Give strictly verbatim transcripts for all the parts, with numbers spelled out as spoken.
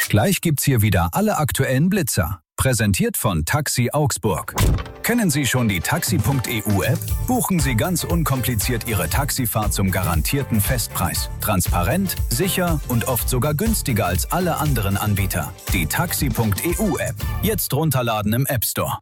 Gleich gibt's hier wieder alle aktuellen Blitzer. Präsentiert von Taxi Augsburg. Kennen Sie schon die taxi punkt e u-App? Buchen Sie ganz unkompliziert Ihre Taxifahrt zum garantierten Festpreis. Transparent, sicher und oft sogar günstiger als alle anderen Anbieter. Die taxi punkt e u-App. Jetzt runterladen im App Store.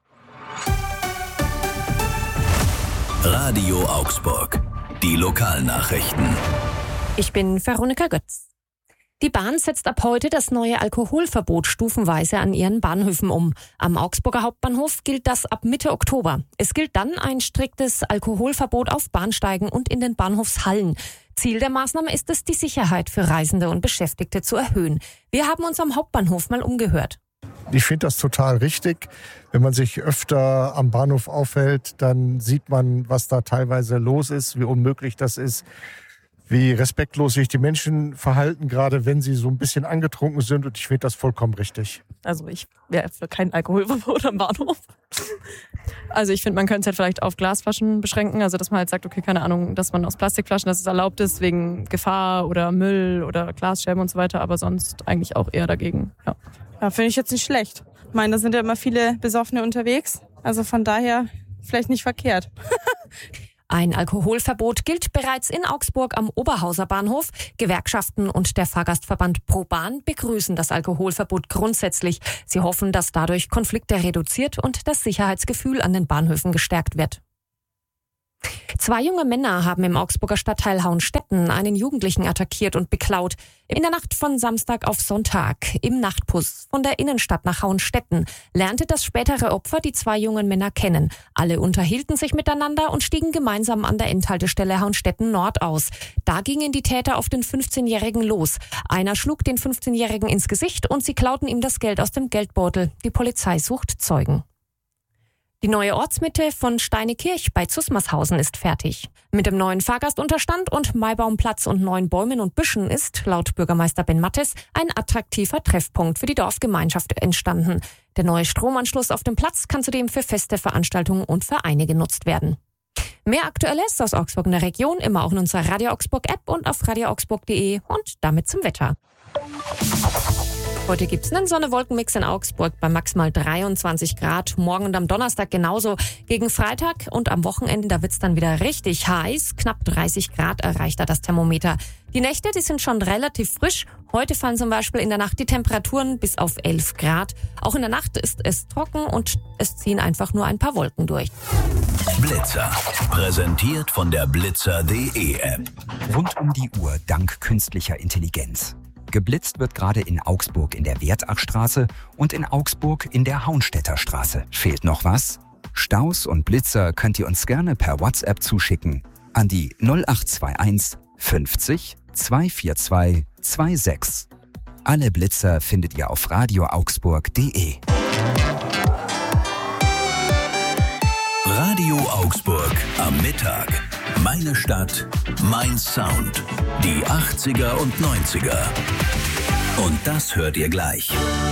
Radio Augsburg. Die Lokalnachrichten. Ich bin Veronika Götz. Die Bahn setzt ab heute das neue Alkoholverbot stufenweise an ihren Bahnhöfen um. Am Augsburger Hauptbahnhof gilt das ab Mitte Oktober. Es gilt dann ein striktes Alkoholverbot auf Bahnsteigen und in den Bahnhofshallen. Ziel der Maßnahme ist es, die Sicherheit für Reisende und Beschäftigte zu erhöhen. Wir haben uns am Hauptbahnhof mal umgehört. Ich finde das total richtig. Wenn man sich öfter am Bahnhof aufhält, dann sieht man, was da teilweise los ist, wie unmöglich das ist, wie respektlos sich die Menschen verhalten, gerade wenn sie so ein bisschen angetrunken sind. Und ich finde das vollkommen richtig. Also ich wäre für kein Alkoholverbot am Bahnhof. Also ich finde, man könnte es halt vielleicht auf Glasflaschen beschränken. Also dass man halt sagt, okay, keine Ahnung, dass man aus Plastikflaschen, dass es erlaubt ist wegen Gefahr oder Müll oder Glasscherben und so weiter. Aber sonst eigentlich auch eher dagegen. Ja, ja finde ich jetzt nicht schlecht. Ich meine, da sind ja immer viele Besoffene unterwegs. Also von daher vielleicht nicht verkehrt. Ein Alkoholverbot gilt bereits in Augsburg am Oberhauser Bahnhof. Gewerkschaften und der Fahrgastverband ProBahn begrüßen das Alkoholverbot grundsätzlich. Sie hoffen, dass dadurch Konflikte reduziert und das Sicherheitsgefühl an den Bahnhöfen gestärkt wird. Zwei junge Männer haben im Augsburger Stadtteil Hauenstetten einen Jugendlichen attackiert und beklaut. In der Nacht von Samstag auf Sonntag, im Nachtbus von der Innenstadt nach Hauenstetten, lernte das spätere Opfer die zwei jungen Männer kennen. Alle unterhielten sich miteinander und stiegen gemeinsam an der Endhaltestelle Hauenstetten Nord aus. Da gingen die Täter auf den fünfzehnjährigen los. Einer schlug den fünfzehnjährigen ins Gesicht und sie klauten ihm das Geld aus dem Geldbeutel. Die Polizei sucht Zeugen. Die neue Ortsmitte von Steinekirch bei Zusmarshausen ist fertig. Mit dem neuen Fahrgastunterstand und Maibaumplatz und neuen Bäumen und Büschen ist, laut Bürgermeister Ben Mattes, ein attraktiver Treffpunkt für die Dorfgemeinschaft entstanden. Der neue Stromanschluss auf dem Platz kann zudem für Feste, Veranstaltungen und Vereine genutzt werden. Mehr Aktuelles aus Augsburg in der Region immer auch in unserer Radio Augsburg App und auf radio augsburg punkt de und damit zum Wetter. Heute gibt's einen Sonne-Wolken-Mix in Augsburg bei maximal dreiundzwanzig Grad. Morgen und am Donnerstag genauso. Gegen Freitag und am Wochenende, da wird's dann wieder richtig heiß. Knapp dreißig Grad erreicht da das Thermometer. Die Nächte, die sind schon relativ frisch. Heute fallen zum Beispiel in der Nacht die Temperaturen bis auf elf Grad. Auch in der Nacht ist es trocken und es ziehen einfach nur ein paar Wolken durch. Blitzer. Präsentiert von der blitzer punkt de App. Rund um die Uhr dank künstlicher Intelligenz. Geblitzt wird gerade in Augsburg in der Wertachstraße und in Augsburg in der Hauenstädter Straße. Fehlt noch was? Staus und Blitzer könnt ihr uns gerne per WhatsApp zuschicken an die null acht zwei eins fünfzig zweihundertzweiundvierzig sechsundzwanzig. Alle Blitzer findet ihr auf radio augsburg punkt de. Radio Augsburg am Mittag. Meine Stadt, mein Sound. Die achtziger und neunziger. Und das hört ihr gleich.